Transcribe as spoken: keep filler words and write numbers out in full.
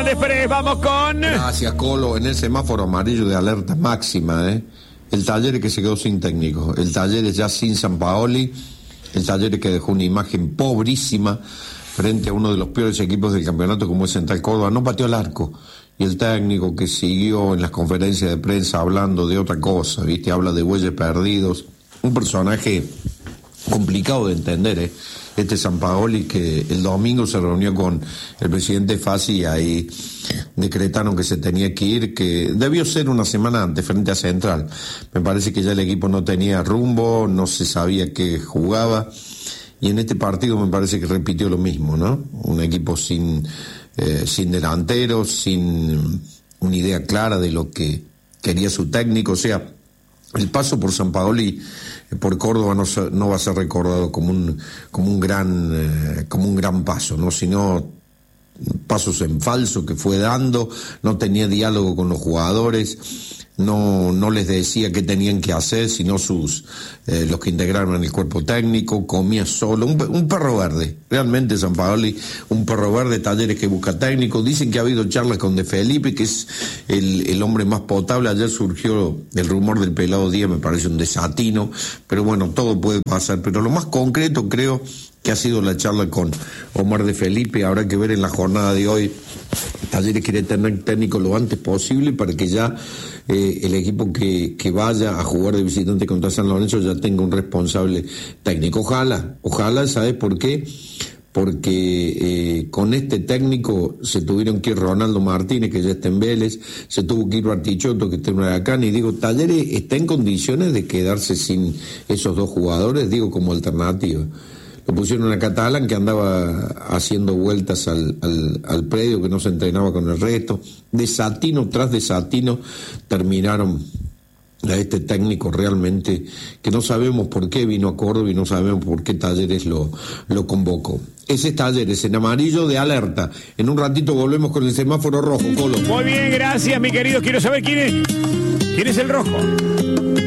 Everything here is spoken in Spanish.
Guzmán Express, vamos con... Gracias, Colo. En el semáforo amarillo de alerta máxima, ¿eh? El Talleres que se quedó sin técnico, el Talleres ya sin Sampaoli, el Talleres que dejó una imagen pobrísima frente a uno de los peores equipos del campeonato como es Central Córdoba. No pateó el arco. Y el técnico que siguió en las conferencias de prensa hablando de otra cosa, ¿viste? Habla de bueyes perdidos. Un personaje complicado de entender, ¿eh? Este Sampaoli, que el domingo se reunió con el presidente Fassi y ahí decretaron que se tenía que ir, que debió ser una semana antes frente a Central. Me parece que ya el equipo no tenía rumbo, no se sabía qué jugaba, y en este partido me parece que repitió lo mismo, ¿no? Un equipo sin, eh, sin delanteros, sin una idea clara de lo que quería su técnico. O sea, el paso por Sampaoli por Córdoba no, no va a ser recordado como un como un gran eh, como un gran paso, no, sino pasos en falso que fue dando. No tenía diálogo con los jugadores, no no les decía qué tenían que hacer, sino sus eh, los que integraron en el cuerpo técnico. Comía solo, un, un perro verde, realmente Sampaoli, un perro verde. Talleres que busca técnico. Dicen que ha habido charlas con De Felipe, que es el, el hombre más potable. Ayer surgió el rumor del Pelado Díaz, me parece un desatino, pero bueno, todo puede pasar. Pero lo más concreto creo que ha sido la charla con Omar De Felipe. Habrá que ver en la jornada de hoy. Talleres quiere tener técnico lo antes posible para que ya eh, el equipo que, que vaya a jugar de visitante contra San Lorenzo ya tenga un responsable técnico. Ojalá, ojalá, ¿sabes por qué? Porque eh, con este técnico se tuvieron que ir Ronaldo Martínez, que ya está en Vélez, se tuvo que ir Bartichotto, que está en Huracán, y digo, Talleres está en condiciones de quedarse sin esos dos jugadores, digo, como alternativa. Lo pusieron a Catalán, que andaba haciendo vueltas al, al, al predio, que no se entrenaba con el resto. Desatino tras desatino terminaron a este técnico realmente, que no sabemos por qué vino a Córdoba y no sabemos por qué Talleres lo, lo convocó. Ese es Talleres en amarillo de alerta. En un ratito volvemos con el semáforo rojo, Colo. Muy bien, gracias, mi querido. Quiero saber quién es, quién es el rojo.